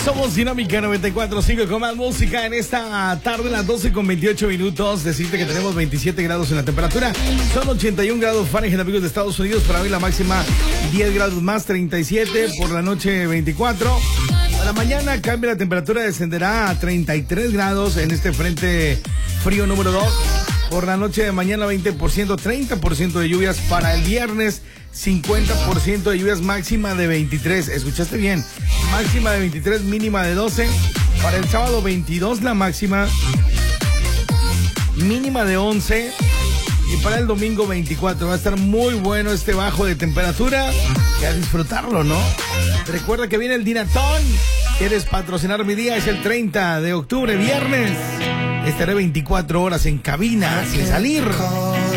Somos Dinámica 94.5 con más música en esta tarde, las 12:28. Decirte que tenemos 27 grados en la temperatura. Son 81 grados Fahrenheit, amigos de Estados Unidos. Para hoy la máxima 10 grados más, 37. Por la noche 24. A la mañana cambia la temperatura, descenderá a 33 grados en este frente frío número 2. Por la noche de mañana 20%, 30% de lluvias. Para el viernes 50% de lluvias, máxima de 23. ¿Escuchaste bien? Máxima de 23, mínima de 12. Para el sábado 22 la máxima, mínima de 11. Y para el domingo 24 va a estar muy bueno este bajo de temperatura. Y a disfrutarlo, ¿no? Recuerda que viene el Dinatón. ¿Quieres patrocinar mi día? Es el 30 de octubre, viernes. Estaré 24 horas en cabina sin salir.